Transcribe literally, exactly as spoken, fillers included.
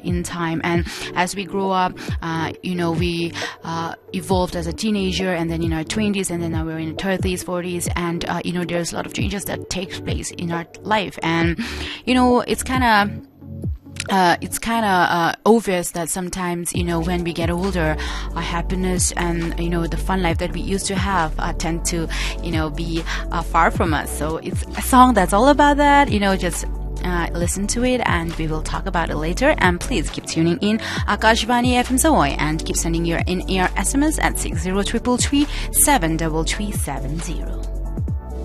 in time. And as we grow up, uh, you know, we uh, evolved as a teenager, and then in our twenties, and then now we're in our thirties, forties, and uh, you know, there's a lot of changes that takes place in our life. And you know, it's kind of Uh, it's kind of uh, obvious that sometimes, you know, when we get older, our happiness and, you know, the fun life that we used to have uh, tend to, you know, be uh, far from us. So it's a song that's all about that. You know, just uh, listen to it, and we will talk about it later. And please keep tuning in Akashvani F M Savoy, and keep sending your in-ear S M S at six zero triple three seven three three seven zero.